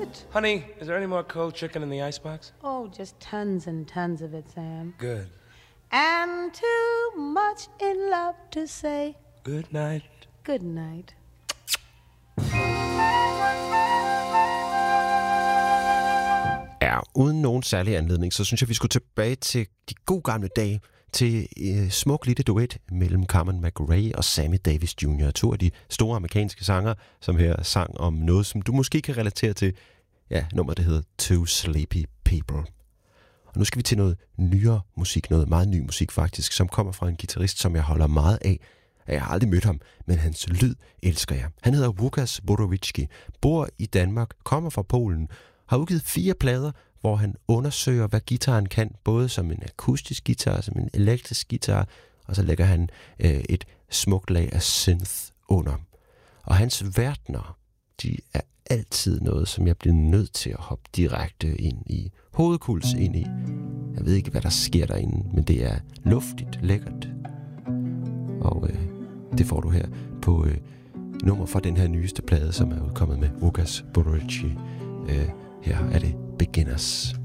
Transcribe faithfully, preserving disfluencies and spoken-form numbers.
it. Honey, is there any more cold chicken in the icebox? Oh, just tons and tons of it, Sam. Good. And too much in love to say Good night. good night. Ja, uden nogen særlig anledning, så synes jeg, vi skulle tilbage til de gode gamle dage, til øh, smuk lille duet mellem Carmen McRae og Sammy Davis junior To af de store amerikanske sanger, som her sang om noget, som du måske kan relatere til. Ja, nummeret det hedder Two Sleepy People. Og nu skal vi til noget nyere musik, noget meget ny musik faktisk, som kommer fra en guitarist, som jeg holder meget af. Jeg har aldrig mødt ham, men hans lyd elsker jeg. Han hedder Łukasz Borowicki, bor i Danmark, kommer fra Polen, har udgivet fire plader, hvor han undersøger, hvad guitaren kan, både som en akustisk guitar, som en elektrisk guitar, og så lægger han øh, et smukt lag af synth under. Og hans verdener, de er altid noget, som jeg bliver nødt til at hoppe direkte ind i, hovedkuls ind i. Jeg ved ikke, hvad der sker derinde, men det er luftigt, lækkert. Og øh, det får du her på øh, nummer fra den her nyeste plade, som er udkommet med Łukasz Borowicki. Øh, her er det Beginners.